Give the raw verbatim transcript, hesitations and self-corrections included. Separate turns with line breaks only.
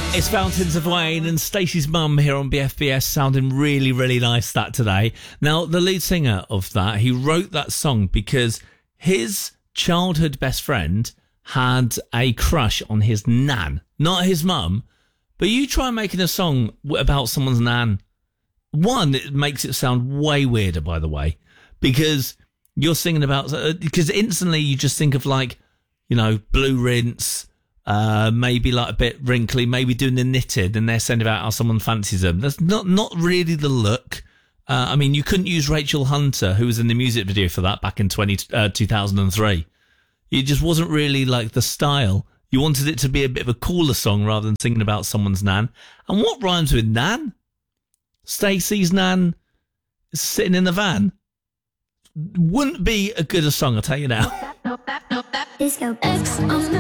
It's Fountains of Wayne and Stacey's mum here on B F B S, sounding really, really nice that today. Now, the lead singer of that, he wrote that song because his childhood best friend had a crush on his nan, not his mum. But you try making a song about someone's nan. One, it makes it sound way weirder, by the way, because you're singing about, because instantly you just think of like, you know, blue rinse, Uh, maybe like a bit wrinkly, maybe doing the knitted, and they're saying about how someone fancies them. That's not not really the look. Uh, I mean, you couldn't use Rachel Hunter, who was in the music video for that back in twenty, uh, two thousand three. It just wasn't really like the style. You wanted it to be a bit of a cooler song rather than singing about someone's nan. And what rhymes with nan? Stacey's nan is sitting in the van. Wouldn't be a good a song, I'll tell you now.
Disco X on the